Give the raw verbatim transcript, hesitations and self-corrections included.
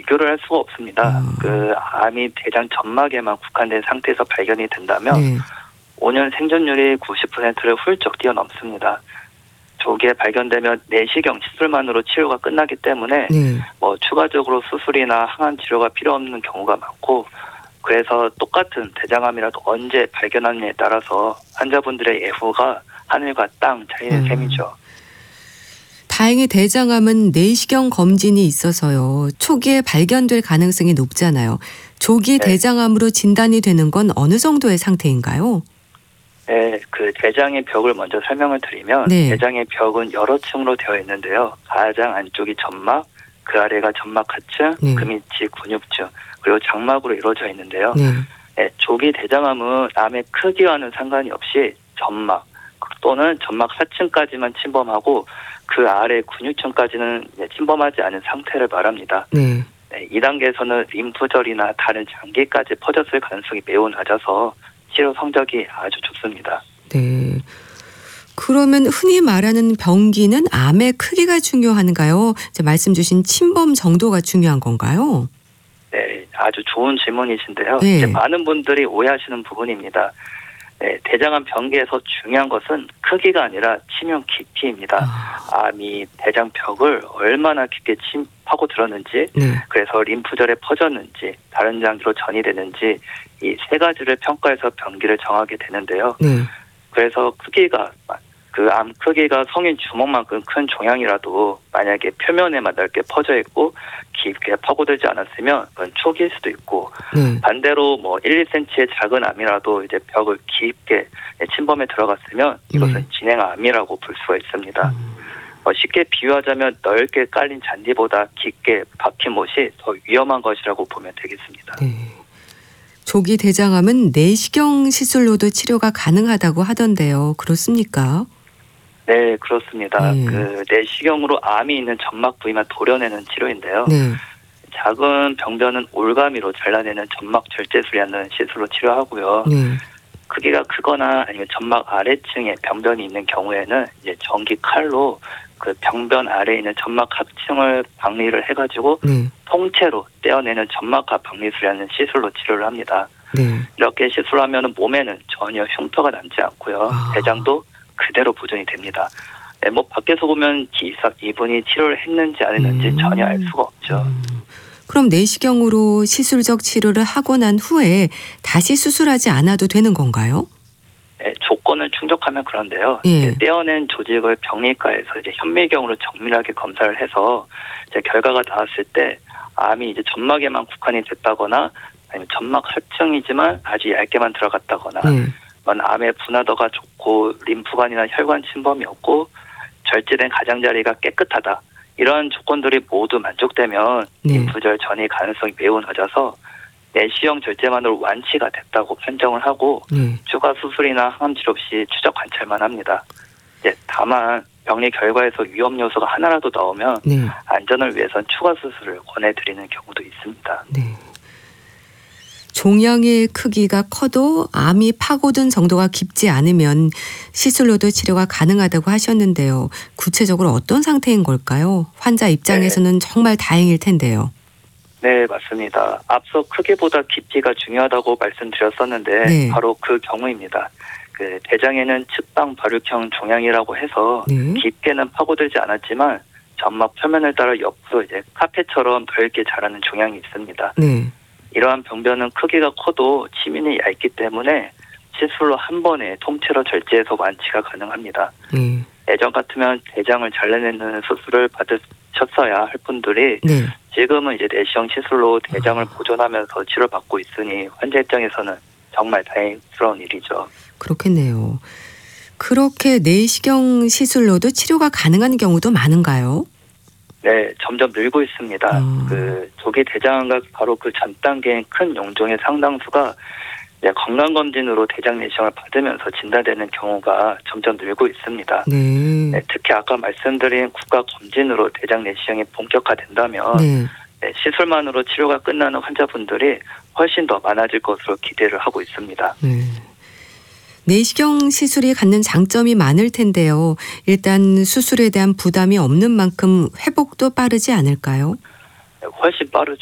비교를 할 수가 없습니다. 음. 그 암이 대장 점막에만 국한된 상태에서 발견이 된다면 네. 오 년 생존율이 구십 퍼센트를 훌쩍 뛰어넘습니다. 조기에 발견되면 내시경 시술만으로 치료가 끝나기 때문에 네. 뭐 추가적으로 수술이나 항암 치료가 필요 없는 경우가 많고, 그래서 똑같은 대장암이라도 언제 발견하느냐에 따라서 환자분들의 예후가 하늘과 땅 차이는 음. 셈이죠. 다행히 대장암은 내시경 검진이 있어서요. 초기에 발견될 가능성이 높잖아요. 조기 네. 대장암으로 진단이 되는 건 어느 정도의 상태인가요? 네, 그 대장의 벽을 먼저 설명을 드리면 네. 대장의 벽은 여러 층으로 되어 있는데요. 가장 안쪽이 점막, 그 아래가 점막 하층, 네. 그 밑이 근육층, 그리고 장막으로 이루어져 있는데요. 네. 네, 조기 대장암은 암의 크기와는 상관이 없이 점막 또는 점막 하층까지만 침범하고 그 아래 근육층까지는 침범하지 않은 상태를 말합니다. 네. 네, 이 단계에서는 림프절이나 다른 장기까지 퍼졌을 가능성이 매우 낮아서 치료 성적이 아주 좋습니다. 네. 그러면 흔히 말하는 병기는 암의 크기가 중요한가요? 이제 말씀 주신 침범 정도가 중요한 건가요? 네, 아주 좋은 질문이신데요. 네. 이제 많은 분들이 오해하시는 부분입니다. 네, 대장암 병기에서 중요한 것은 크기가 아니라 치명 깊이입니다. 아. 암이 대장벽을 얼마나 깊게 침 파고 들었는지, 네. 그래서 림프절에 퍼졌는지, 다른 장기로 전이되는지 이 세 가지를 평가해서 병기를 정하게 되는데요. 네. 그래서 크기가 그 암 크기가 성인 주먹만큼 큰 종양이라도 만약에 표면에만 넓게 퍼져 있고 깊게 파고들지 않았으면 그건 초기일 수도 있고, 네. 반대로 뭐 일, 이 센티미터의 작은 암이라도 이제 벽을 깊게 침범해 들어갔으면 이것은 네. 진행암이라고 볼 수가 있습니다. 음. 어, 쉽게 비유하자면 넓게 깔린 잔디보다 깊게 박힌 못이 더 위험한 것이라고 보면 되겠습니다. 네. 조기 대장암은 내시경 시술로도 치료가 가능하다고 하던데요. 그렇습니까? 네, 그렇습니다. 네. 그 내시경으로 암이 있는 점막 부위만 도려내는 치료인데요. 네. 작은 병변은 올가미로 잘라내는 점막 절제술이라는 시술로 치료하고요. 네. 크기가 크거나 아니면 점막 아래층에 병변이 있는 경우에는 이제 전기 칼로 그 병변 아래에 있는 점막 합층을 박리를 해가지고 네. 통째로 떼어내는 점막합 박리술이라는 시술로 치료를 합니다. 네. 이렇게 시술하면 몸에는 전혀 흉터가 남지 않고요. 아. 대장도 그대로 보존이 됩니다. 네, 뭐 밖에서 보면 기사, 이분이 치료를 했는지 안 했는지 음. 전혀 알 수가 없죠. 음. 그럼 내시경으로 시술적 치료를 하고 난 후에 다시 수술하지 않아도 되는 건가요? 네, 조건을 충족하면 그런데요. 예. 이제 떼어낸 조직을 병리과에서 이제 현미경으로 정밀하게 검사를 해서 이제 결과가 나왔을 때 암이 이제 점막에만 국한이 됐다거나 아니면 점막 하층이지만 아주 얇게만 들어갔다거나 네. 암의 분화도가 좋고 림프관이나 혈관 침범이 없고 절제된 가장자리가 깨끗하다. 이런 조건들이 모두 만족되면 네. 림프절 전이 가능성이 매우 낮아서 내시경 절제만으로 완치가 됐다고 판정을 하고 네. 추가 수술이나 항암 치료 없이 추적 관찰만 합니다. 이제 다만 병리 결과에서 위험 요소가 하나라도 나오면 네. 안전을 위해선 추가 수술을 권해드리는 경우도 있습니다. 네. 종양의 크기가 커도 암이 파고든 정도가 깊지 않으면 시술로도 치료가 가능하다고 하셨는데요. 구체적으로 어떤 상태인 걸까요? 환자 입장에서는 네. 정말 다행일 텐데요. 네, 맞습니다. 앞서 크기보다 깊이가 중요하다고 말씀드렸었는데 네. 바로 그 경우입니다. 그 대장에는 측방 발육형 종양이라고 해서 네. 깊게는 파고들지 않았지만 점막 표면을 따라 옆으로 이제 카페처럼 넓게 자라는 종양이 있습니다. 네. 이러한 병변은 크기가 커도 치민이 얇기 때문에 시술로 한 번에 통째로 절제해서 완치가 가능합니다. 네. 예전 같으면 대장을 잘라내는 수술을 받으셨어야 할 분들이 네. 지금은 이제 내시경 시술로 대장을 아. 보존하면서 치료받고 있으니 환자 입장에서는 정말 다행스러운 일이죠. 그렇겠네요. 그렇게 내시경 시술로도 치료가 가능한 경우도 많은가요? 네, 점점 늘고 있습니다. 음. 그 조기 대장암과 바로 그 전 단계인 큰 용종의 상당수가 이제 건강검진으로 대장 내시경을 받으면서 진단되는 경우가 점점 늘고 있습니다. 네. 네, 특히 아까 말씀드린 국가검진으로 대장 내시경이 본격화된다면 네. 네, 시술만으로 치료가 끝나는 환자분들이 훨씬 더 많아질 것으로 기대를 하고 있습니다. 네. 내시경 시술이 갖는 장점이 많을 텐데요. 일단 수술에 대한 부담이 없는 만큼 회복도 빠르지 않을까요? 훨씬 빠르죠.